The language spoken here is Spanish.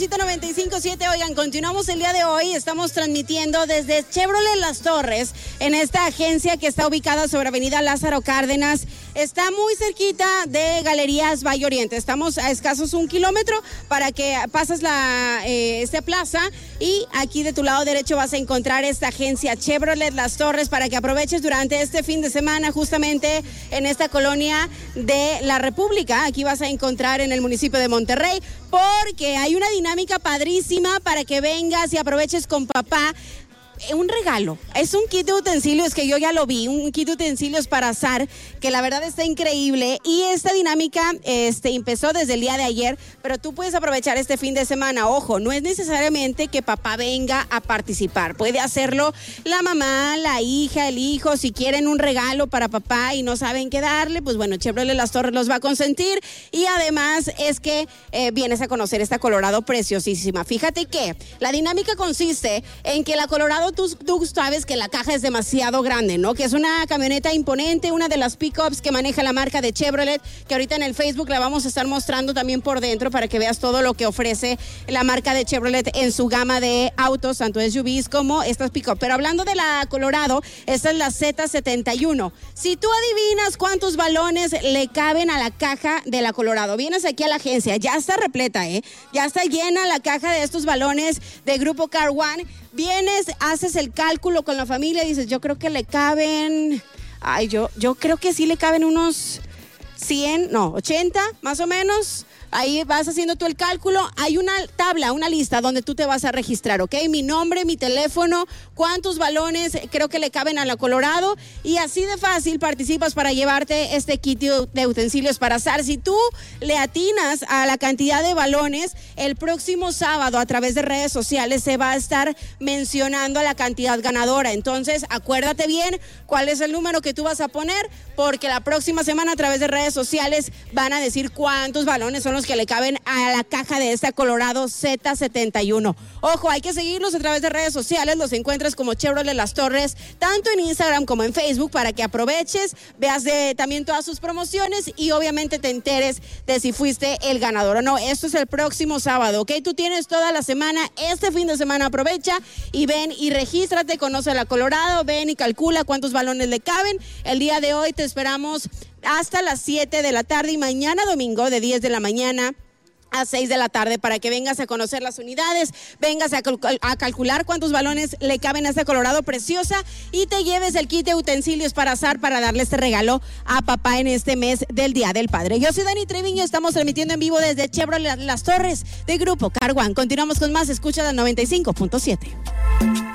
Sabrosito 95.7. Oigan, continuamos el día de hoy. Estamos transmitiendo desde Chevrolet Las Torres, en esta agencia que está ubicada sobre Avenida Lázaro Cárdenas. Está muy cerquita de Galerías Valle Oriente. Estamos a escasos 1 kilómetro para que pases esta plaza, y aquí de tu lado derecho vas a encontrar esta agencia Chevrolet Las Torres para que aproveches durante este fin de semana justamente en esta colonia de la República. Aquí vas a encontrar en el municipio de Monterrey, porque hay una dinámica padrísima para que vengas y aproveches con papá. Un regalo, es un kit de utensilios que yo ya lo vi, un kit de utensilios para asar, que la verdad está increíble, y esta dinámica empezó desde el día de ayer, pero tú puedes aprovechar este fin de semana. Ojo, no es necesariamente que papá venga a participar, puede hacerlo la mamá, la hija, el hijo. Si quieren un regalo para papá y no saben qué darle, pues bueno, Chevrolet Las Torres los va a consentir, y además es que vienes a conocer esta Colorado preciosísima. Fíjate que la dinámica consiste en que la Colorado, tú sabes que la caja es demasiado grande, ¿no? Que es una camioneta imponente, una de las pickups que maneja la marca de Chevrolet, que ahorita en el Facebook la vamos a estar mostrando también por dentro para que veas todo lo que ofrece la marca de Chevrolet en su gama de autos, tanto SUVs como estas pickups. Pero hablando de la Colorado, esta es la Z71. Si tú adivinas cuántos balones le caben a la caja de la Colorado, vienes aquí a la agencia, ya está repleta, ya está llena la caja de estos balones de Grupo Car One. Vienes, haces el cálculo con la familia y dices, yo creo que le caben, yo creo que sí le caben unos 80 más o menos. Ahí vas haciendo tú el cálculo. Hay una tabla, una lista donde tú te vas a registrar, ¿ok? Mi nombre, mi teléfono, cuántos balones creo que le caben a la Colorado, y así de fácil participas para llevarte este kit de utensilios para asar. Si tú le atinas a la cantidad de balones, el próximo sábado a través de redes sociales se va a estar mencionando a la cantidad ganadora. Entonces, acuérdate bien cuál es el número que tú vas a poner, porque la próxima semana a través de redes sociales van a decir cuántos balones son los que le caben a la caja de esta Colorado Z71. Ojo, hay que seguirlos a través de redes sociales. Los encuentras como Chevrolet Las Torres, tanto en Instagram como en Facebook, para que aproveches, veas también todas sus promociones y obviamente te enteres de si fuiste el ganador o no. Esto es el próximo sábado, ¿ok? Tú tienes toda la semana. Este fin de semana aprovecha y ven y regístrate, conoce la Colorado, ven y calcula cuántos balones le caben. El día de hoy te esperamos hasta las 7 de la tarde y mañana domingo de 10 de la mañana a 6 de la tarde para que vengas a conocer las unidades, vengas a calcular cuántos balones le caben a esta Colorado preciosa y te lleves el kit de utensilios para asar, para darle este regalo a papá en este mes del Día del Padre. Yo soy Dani Treviño, estamos transmitiendo en vivo desde Chevrolet Las Torres de Grupo Car One. Continuamos con más, escucha del 95.7.